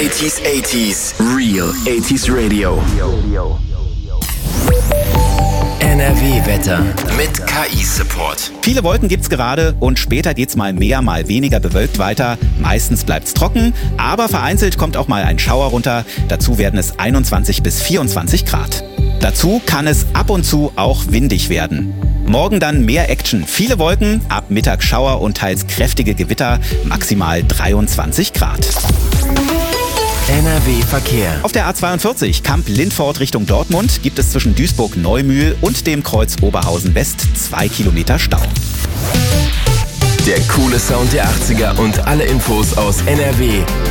80s, Real 80s Radio. NRW-Wetter mit KI-Support. Viele Wolken gibt's gerade und später geht's mal mehr, mal weniger bewölkt weiter. Meistens bleibt's trocken, aber vereinzelt kommt auch mal ein Schauer runter. Dazu werden es 21 bis 24 Grad. Dazu kann es ab und zu auch windig werden. Morgen dann mehr Action, viele Wolken, ab Mittag Schauer und teils kräftige Gewitter, maximal 23 Grad. NRW-Verkehr. Auf der A42 Kamp-Lindfort Richtung Dortmund gibt es zwischen Duisburg-Neumühl und dem Kreuz Oberhausen West 2 Kilometer Stau. Der coole Sound der 80er und alle Infos aus NRW